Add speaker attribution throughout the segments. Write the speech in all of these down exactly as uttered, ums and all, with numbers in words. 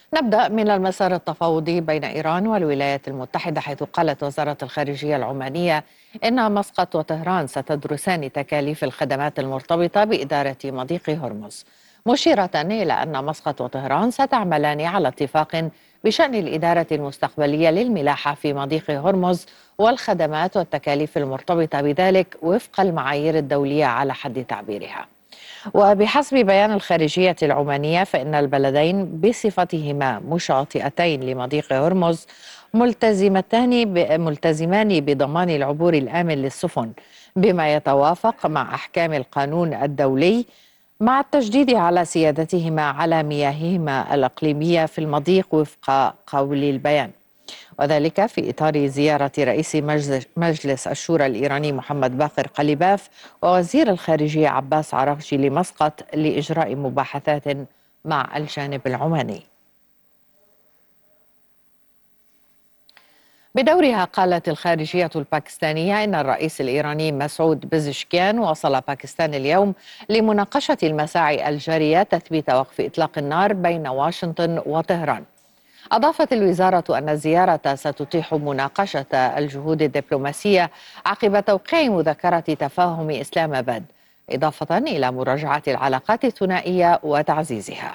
Speaker 1: نبدأ من المسار التفاوضي بين إيران والولايات المتحدة، حيث قالت وزارة الخارجية العمانية إن مسقط وطهران ستدرسان تكاليف الخدمات المرتبطة بإدارة مضيق هرمز، مشيرة إلى أن مسقط وطهران ستعملان على اتفاق بشأن الإدارة المستقبلية للملاحة في مضيق هرمز والخدمات والتكاليف المرتبطة بذلك وفق المعايير الدولية على حد تعبيرها. وبحسب بيان الخارجية العمانية فإن البلدين بصفتهما مشاطئتين لمضيق هرمز ملتزمتان ملتزمان بضمان العبور الآمن للسفن، بما يتوافق مع أحكام القانون الدولي، مع التشديد على سيادتهما على مياههما الإقليمية في المضيق وفق قول البيان، وذلك في إطار زيارة رئيس مجلس الشورى الإيراني محمد باقر قليباف ووزير الخارجية عباس عراقجي لمسقط لإجراء مباحثات مع الجانب العماني. بدورها قالت الخارجية الباكستانية إن الرئيس الإيراني مسعود بزشكيان وصل باكستان اليوم لمناقشة المساعي الجارية تثبيت وقف إطلاق النار بين واشنطن وطهران. أضافت الوزارة أن الزيارة ستتيح مناقشة الجهود الدبلوماسية عقب توقيع مذكرة تفاهم إسلام آباد، إضافة إلى مراجعة العلاقات الثنائية وتعزيزها.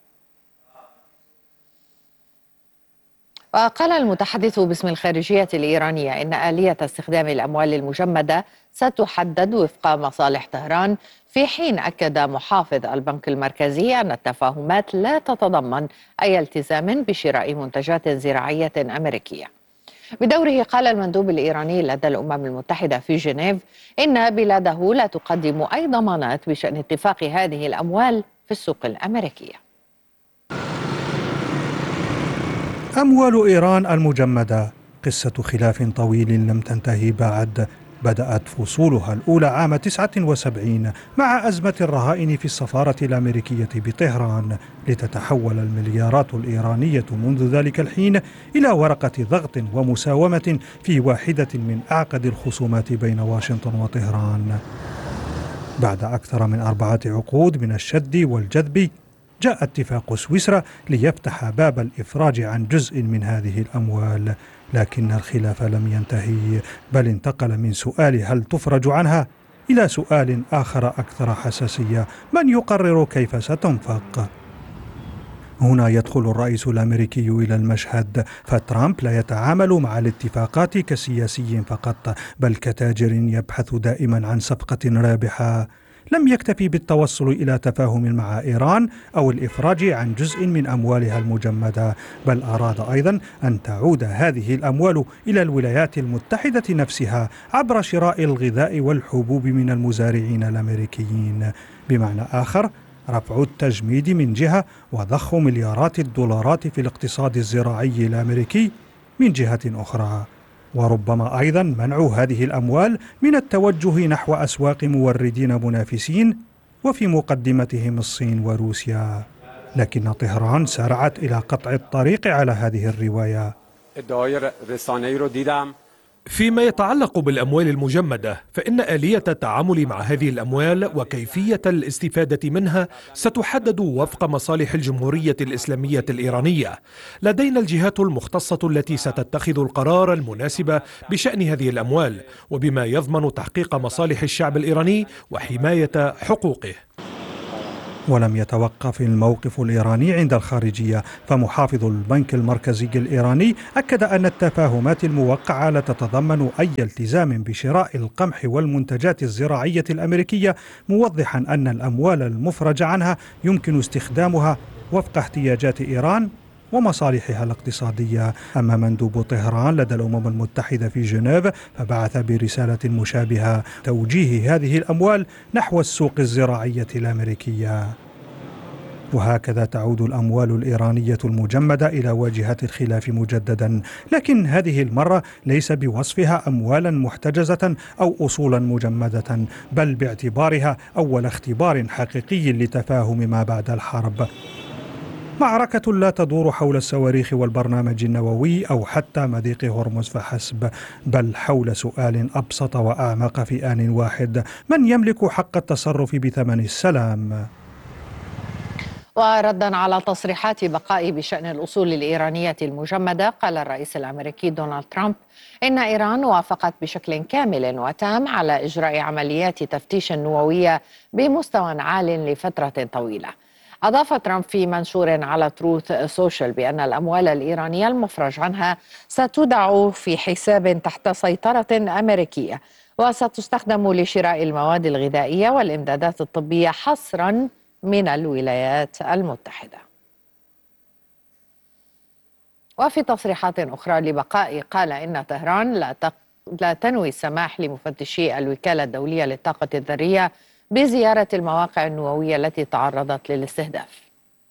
Speaker 1: وقال المتحدث باسم الخارجية الإيرانية إن آلية استخدام الأموال المجمدة ستحدد وفق مصالح طهران، في حين أكد محافظ البنك المركزي أن التفاهمات لا تتضمن أي التزام بشراء منتجات زراعية أمريكية. بدوره قال المندوب الإيراني لدى الأمم المتحدة في جنيف إن بلاده لا تقدم أي ضمانات بشأن اتفاق هذه الأموال في السوق الأمريكية.
Speaker 2: أموال إيران المجمدة قصة خلاف طويل لم تنتهي بعد. بدأت فصولها الأولى عام تسعة وسبعين مع أزمة الرهائن في السفارة الأمريكية بطهران، لتتحول المليارات الإيرانية منذ ذلك الحين إلى ورقة ضغط ومساومة في واحدة من أعقد الخصومات بين واشنطن وطهران. بعد أكثر من أربعة عقود من الشد والجذب، جاء اتفاق سويسرا ليفتح باب الإفراج عن جزء من هذه الأموال، لكن الخلاف لم ينتهي، بل انتقل من سؤال هل تفرج عنها إلى سؤال آخر أكثر حساسية: من يقرر كيف ستنفق؟ هنا يدخل الرئيس الأمريكي إلى المشهد، فترامب لا يتعامل مع الاتفاقات كسياسي فقط، بل كتاجر يبحث دائما عن صفقة رابحة. لم يكتفي بالتوصل إلى تفاهم مع إيران أو الإفراج عن جزء من أموالها المجمدة، بل أراد أيضا أن تعود هذه الأموال إلى الولايات المتحدة نفسها عبر شراء الغذاء والحبوب من المزارعين الأمريكيين. بمعنى آخر، رفع التجميد من جهة وضخ مليارات الدولارات في الاقتصاد الزراعي الأمريكي من جهة أخرى، وربما أيضا منع هذه الأموال من التوجه نحو أسواق موردين منافسين، وفي مقدمتهم الصين وروسيا. لكن طهران سارعت إلى قطع الطريق على هذه الرواية.
Speaker 3: فيما يتعلق بالأموال المجمدة، فإن آلية التعامل مع هذه الأموال وكيفية الاستفادة منها ستحدد وفق مصالح الجمهورية الإسلامية الإيرانية. لدينا الجهات المختصة التي ستتخذ القرار المناسب بشأن هذه الأموال، وبما يضمن تحقيق مصالح الشعب الإيراني وحماية حقوقه.
Speaker 2: ولم يتوقف الموقف الإيراني عند الخارجية، فمحافظ البنك المركزي الإيراني أكد أن التفاهمات الموقعة لا تتضمن أي التزام بشراء القمح والمنتجات الزراعية الأمريكية، موضحا أن الأموال المفرج عنها يمكن استخدامها وفق احتياجات إيران ومصالحها الاقتصادية. أما مندوب طهران لدى الأمم المتحدة في جنيف فبعث برسالة مشابهة توجيه هذه الأموال نحو السوق الزراعية الأمريكية. وهكذا تعود الأموال الإيرانية المجمدة إلى واجهة الخلاف مجددا، لكن هذه المرة ليس بوصفها أموالا محتجزة أو أصولا مجمدة، بل باعتبارها أول اختبار حقيقي لتفاهم ما بعد الحرب. معركة لا تدور حول الصواريخ والبرنامج النووي أو حتى مضيق هرمز فحسب، بل حول سؤال أبسط وأعمق في آن واحد: من يملك حق التصرف بثمن السلام؟
Speaker 1: وردا على تصريحات بقائي بشأن الأصول الإيرانية المجمدة، قال الرئيس الأمريكي دونالد ترامب إن إيران وافقت بشكل كامل وتام على إجراء عمليات تفتيش نووية بمستوى عال لفترة طويلة. أضاف ترامب في منشور على تروث سوشيال بأن الأموال الإيرانية المفرج عنها ستودع في حساب تحت سيطرة أمريكية، وستستخدم لشراء المواد الغذائية والإمدادات الطبية حصرا من الولايات المتحدة. وفي تصريحات أخرى لبقائي، قال إن طهران لا لا تنوي السماح لمفتشي الوكالة الدولية للطاقة الذرية بزيارة المواقع النووية التي تعرضت للاستهداف.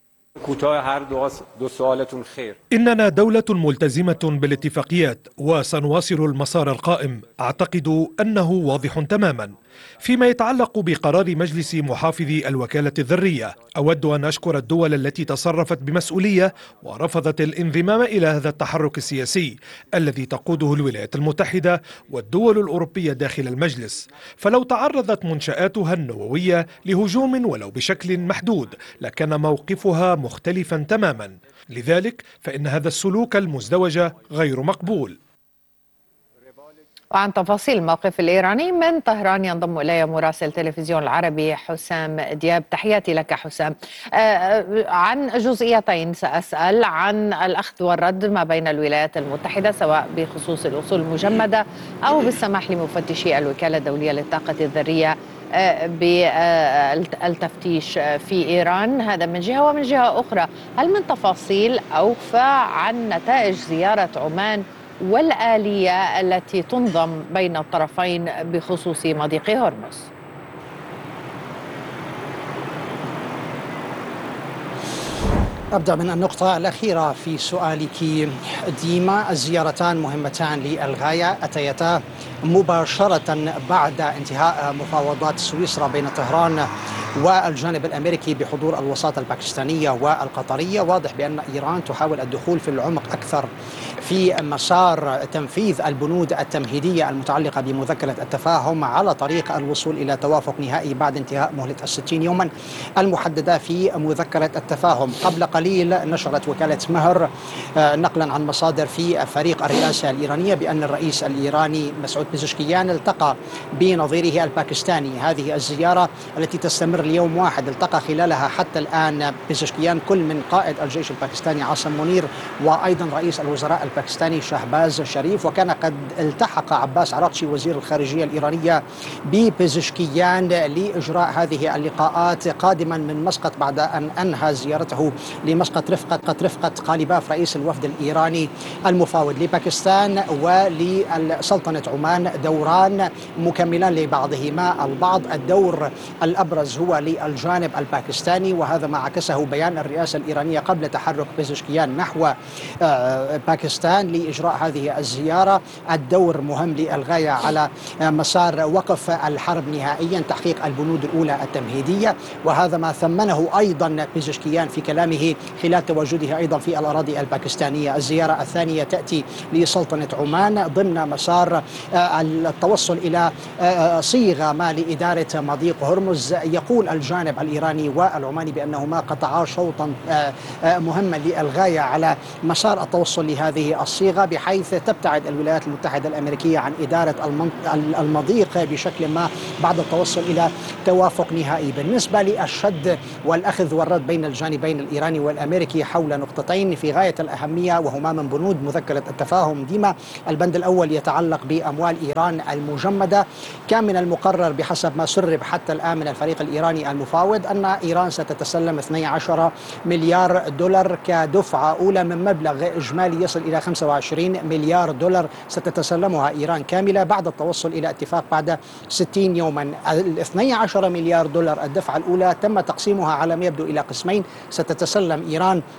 Speaker 3: إننا دولة ملتزمة بالاتفاقيات وسنواصل المسار القائم. أعتقد أنه واضح تماما. فيما يتعلق بقرار مجلس محافظي الوكالة الذرية، أود أن أشكر الدول التي تصرفت بمسؤولية ورفضت الانضمام إلى هذا التحرك السياسي الذي تقوده الولايات المتحدة والدول الأوروبية داخل المجلس. فلو تعرضت منشآتها النووية لهجوم ولو بشكل محدود لكان موقفها مختلفا تماما. لذلك فإن هذا السلوك المزدوج غير مقبول.
Speaker 1: وعن تفاصيل الموقف الإيراني من طهران ينضم إلي مراسل تلفزيون العربي حسام دياب. تحياتي لك حسام. عن جزئيتين سأسأل عن الأخذ والرد ما بين الولايات المتحدة سواء بخصوص الأصول المجمدة أو بالسماح لمفتشي الوكالة الدولية للطاقة الذرية بالتفتيش في إيران، هذا من جهة. ومن جهة أخرى، هل من تفاصيل أوفى عن نتائج زيارة عمان والآلية التي تنظم بين الطرفين بخصوص مضيق هرمز؟
Speaker 4: أبدأ من النقطة الأخيرة في سؤالك ديما. الزيارتان مهمتان للغاية، أتيتا مباشرة بعد انتهاء مفاوضات سويسرا بين طهران والجانب الأمريكي بحضور الوساطة الباكستانية والقطرية. واضح بأن إيران تحاول الدخول في العمق أكثر في مسار تنفيذ البنود التمهيدية المتعلقة بمذكرة التفاهم على طريق الوصول إلى توافق نهائي بعد انتهاء مهلة الستين يوما المحددة في مذكرة التفاهم. قبل قليل نشرت وكالة مهر نقلا عن مصادر في فريق الرئاسة الإيرانية بأن الرئيس الإيراني مسعود بيزشكيان التقى بنظيره الباكستاني. هذه الزيارة التي تستمر اليوم واحد التقى خلالها حتى الآن بيزشكيان كل من قائد الجيش الباكستاني عاصم منير وأيضا رئيس الوزراء الباكستاني شهباز شريف. وكان قد التحق عباس عراقشي وزير الخارجية الإيرانية ببيزشكيان لإجراء هذه اللقاءات قادما من مسقط بعد أن أنهى زيارته لمسقط رفقة رفقة قالباف رئيس الوفد الإيراني المفاوض لباكستان ولسلطنة عمان، دوران مكملان لبعضهما البعض. الدور الأبرز هو للجانب الباكستاني، وهذا ما عكسه بيان الرئاسة الإيرانية قبل تحرك بيزشكيان نحو باكستان لإجراء هذه الزيارة. الدور مهم للغاية على مسار وقف الحرب نهائيا، تحقيق البنود الأولى التمهيدية، وهذا ما ثمنه أيضا بيزشكيان في كلامه خلال تواجده أيضا في الأراضي الباكستانية. الزيارة الثانية تأتي لسلطنة عمان ضمن مسار التوصل إلى صيغة ما لإدارة مضيق هرمز. يقول الجانب الإيراني والعماني بأنهما قطعا شوطا مهما للغاية على مسار التوصل لهذه الصيغة، بحيث تبتعد الولايات المتحدة الأمريكية عن إدارة المضيق بشكل ما بعد التوصل إلى توافق نهائي. بالنسبة للشد والأخذ والرد بين الجانبين الإيراني والأمريكي حول نقطتين في غاية الأهمية وهما من بنود مذكرة التفاهم ديما. البند الأول يتعلق بأموال إيران المجمدة. كان من المقرر بحسب ما سرب حتى الآن من الفريق الإيراني المفاوض أن إيران ستتسلم اثني عشر مليار دولار كدفعة أولى من مبلغ إجمالي يصل إلى خمسة وعشرين مليار دولار ستتسلمها إيران كاملة بعد التوصل إلى اتفاق بعد ستين يوما. ال اثني عشر مليار دولار الدفعة الأولى تم تقسيمها على ما يبدو إلى قسمين. ستتسلم إيران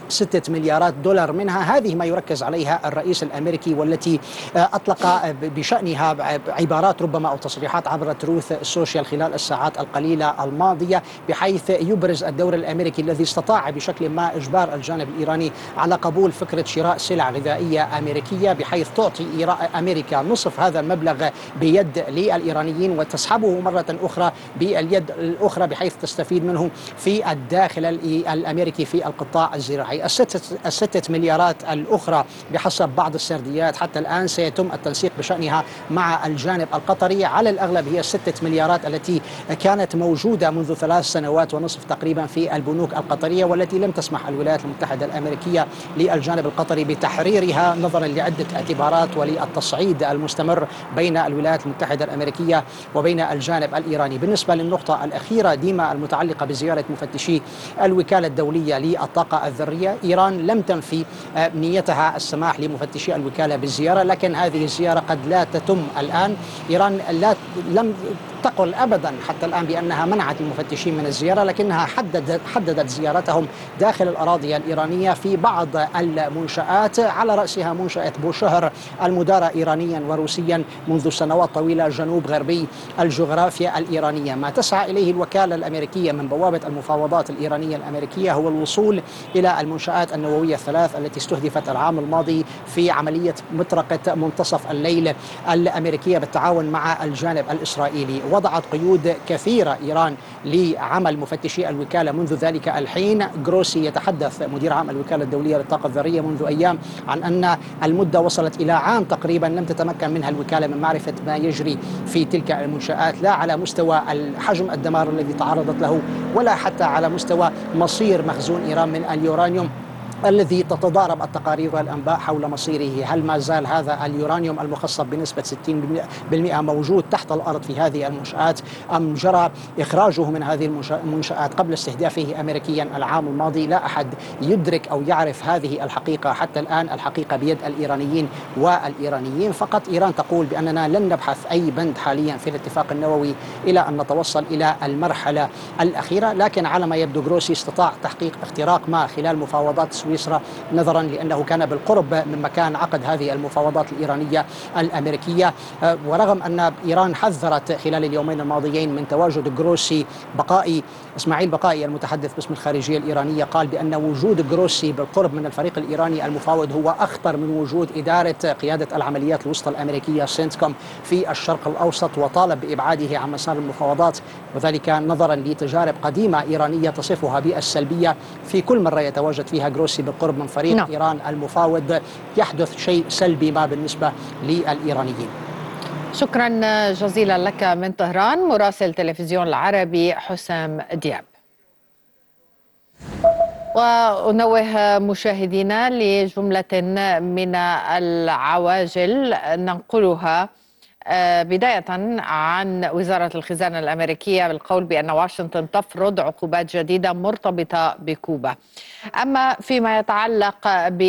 Speaker 4: ستة مليارات دولار منها. هذه ما يركز عليها الرئيس الأمريكي، والتي أطلق بشأنها عبارات ربما أو تصريحات عبر تروث السوشيال خلال الساعات القليلة الماضية، بحيث يبرز الدور الأمريكي الذي استطاع بشكل ما إجبار الجانب الإيراني على قبول فكرة شراء سلع غذائية أمريكية، بحيث تعطي أمريكا نصف هذا المبلغ بيد للإيرانيين وتسحبه مرة أخرى باليد الأخرى، بحيث تستفيد منه في الداخل الأمريكي في القطاع الزراعي. الستة, الستة مليارات الأخرى بحسب بعض السرديات حتى الآن سيتم التنسيق بشأنها مع الجانب القطري. على الأغلب هي الستة مليارات التي كانت موجودة منذ ثلاث سنوات ونصف تقريبا في البنوك القطرية، والتي لم تسمح الولايات المتحدة الأمريكية للجانب القطري بتحريرها نظرا لعدة اعتبارات وللتصعيد المستمر بين الولايات المتحدة الأمريكية وبين الجانب الإيراني. بالنسبة للنقطة الأخيرة ديما المتعلقة بزيارة مفتشي الوكالة الدولية للطاقة الذرية، إيران لم تنفي نيتها السماح لمفتشي الوكالة بالزيارة، لكن هذه الزيارة قد لا تتم الآن. إيران لا لم تقل أبدا حتى الآن بأنها منعت المفتشين من الزيارة، لكنها حددت, حددت زيارتهم داخل الأراضي الإيرانية في بعض المنشآت، على رأسها منشأة بوشهر المدارة إيرانيا وروسيا منذ سنوات طويلة جنوب غربي الجغرافيا الإيرانية. ما تسعى إليه الوكالة الأمريكية من بوابة المفاوضات الإيرانية الأمريكية هو الوصول إلى المنشآت النووية الثلاث التي استهدفت العام الماضي في عملية مطرقة منتصف الليل الأمريكية بالتعاون مع الجانب الإسرائيلي. وضعت قيود كثيرة إيران لعمل مفتشي الوكالة منذ ذلك الحين. جروسي يتحدث مدير عام الوكالة الدولية للطاقة الذرية منذ أيام عن أن المدة وصلت إلى عام تقريبا لم تتمكن منها الوكالة من معرفة ما يجري في تلك المنشآت، لا على مستوى حجم الدمار الذي تعرضت له ولا حتى على مستوى مصير مخزون إيران من اليورانيوم الذي تتضارب التقارير والأنباء حول مصيره. هل ما زال هذا اليورانيوم المخصب بنسبة ستين بالمئة موجود تحت الأرض في هذه المنشآت، أم جرى إخراجه من هذه المنشآت قبل استهدافه أمريكيا العام الماضي؟ لا أحد يدرك أو يعرف هذه الحقيقة حتى الآن. الحقيقة بيد الإيرانيين والإيرانيين فقط. إيران تقول بأننا لن نبحث أي بند حاليا في الاتفاق النووي إلى أن نتوصل إلى المرحلة الأخيرة، لكن على ما يبدو جروسي استطاع تحقيق اختراق ما خلال مفاوضات سويسرا، نظرا لأنه كان بالقرب من مكان عقد هذه المفاوضات الإيرانية الأمريكية. ورغم أن إيران حذرت خلال اليومين الماضيين من تواجد جروسي، بقائي إسماعيل بقائي المتحدث باسم الخارجية الإيرانية قال بأن وجود جروسي بالقرب من الفريق الإيراني المفاوض هو أخطر من وجود إدارة قيادة العمليات الوسطى الأمريكية سينتكوم في الشرق الأوسط، وطالب بإبعاده عن مسار المفاوضات، وذلك نظرا لتجارب قديمة إيرانية تصفها بالسلبية. في كل مرة يتواجد فيها جروسي بالقرب من فريق
Speaker 1: نعم.
Speaker 4: إيران المفاوض يحدث شيء سلبي ما بالنسبة للإيرانيين.
Speaker 1: شكرا جزيلا لك من طهران مراسل تلفزيون العربي حسام دياب. وأنوه مشاهدينا لجملة من العواجل ننقلها بداية عن وزارة الخزانة الأمريكية بالقول بأن واشنطن تفرض عقوبات جديدة مرتبطة بكوبا. أما فيما يتعلق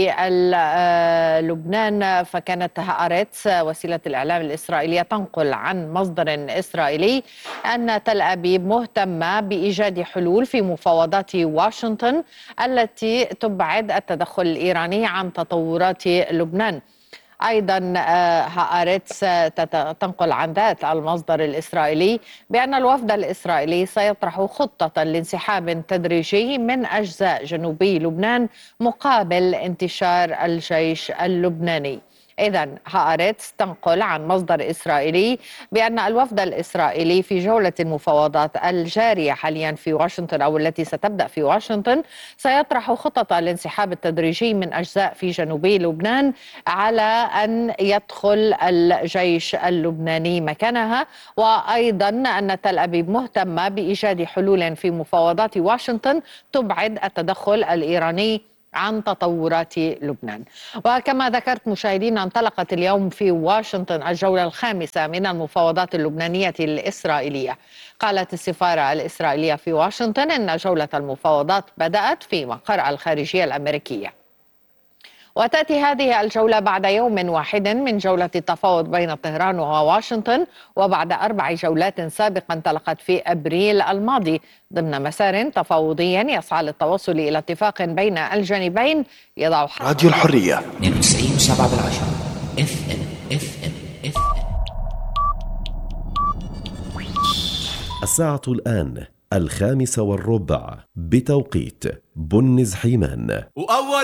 Speaker 1: بلبنان فكانت هآرتس وسيلة الإعلام الإسرائيلية تنقل عن مصدر إسرائيلي أن تل أبيب مهتمة بإيجاد حلول في مفاوضات واشنطن التي تبعد التدخل الإيراني عن تطورات لبنان. أيضا هآرتس تنقل عن ذات المصدر الإسرائيلي بأن الوفد الإسرائيلي سيطرح خطة لانسحاب تدريجي من أجزاء جنوبي لبنان مقابل انتشار الجيش اللبناني. إذن هآرتس تنقل عن مصدر إسرائيلي بأن الوفد الإسرائيلي في جولة المفاوضات الجارية حاليا في واشنطن أو التي ستبدأ في واشنطن سيطرح خطة الانسحاب التدريجي من أجزاء في جنوبي لبنان على أن يدخل الجيش اللبناني مكانها. وأيضا أن تل أبيب مهتمة بإيجاد حلول في مفاوضات واشنطن تبعد التدخل الإيراني عن تطورات لبنان. وكما ذكرت مشاهدينا انطلقت اليوم في واشنطن الجولة الخامسة من المفاوضات اللبنانية الإسرائيلية. قالت السفارة الإسرائيلية في واشنطن إن جولة المفاوضات بدأت في مقر الخارجية الأمريكية. وتأتي هذه الجولة بعد يوم واحد من جولة التفاوض بين طهران وواشنطن، وبعد أربع جولات سابقا انطلقت في أبريل الماضي ضمن مسار تفاوضي يسعى للتوصل إلى اتفاق بين الجانبين يضع
Speaker 5: راديو الحرية
Speaker 6: اثنين وتسعين وسبعة بالعشرة اف ام اف ام اف ام.
Speaker 7: الساعة الآن الخامسة والربع بتوقيت بنز حيمان.